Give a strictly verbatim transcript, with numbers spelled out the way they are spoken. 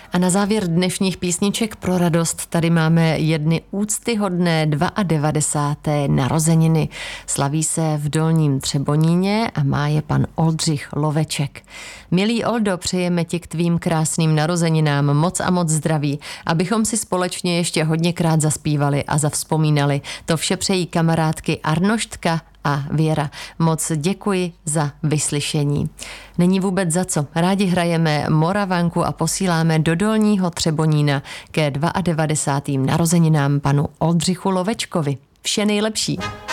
A na závěr dnešních písniček pro radost tady máme jedny úctyhodné devadesáté druhé narozeniny. Slaví se v Dolním Třeboníně a má je pan Oldřich Loveček. Milý Oldo, přejeme ti k tvým krásným narozeninám moc a moc zdraví, abychom si společně ještě hodněkrát zaspívali a zavzpomínali. To vše přejí kamarádky Arnoštka a Věra. Moc děkuji za vyslyšení. Není vůbec za co. Rádi hrajeme Moravanku a posíláme do Dolního Třebonína ke devadesátým druhým narozeninám panu Oldřichu Lovečkovi. Vše nejlepší.